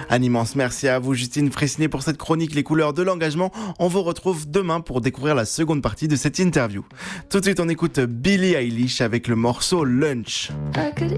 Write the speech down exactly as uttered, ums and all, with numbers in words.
Un immense merci à vous, Justine Fraissinet, pour cette chronique Les couleurs de l'engagement. On vous retrouve demain pour découvrir la seconde partie de cette interview. Tout de suite, on écoute Billie Eilish avec le morceau Lunch. I could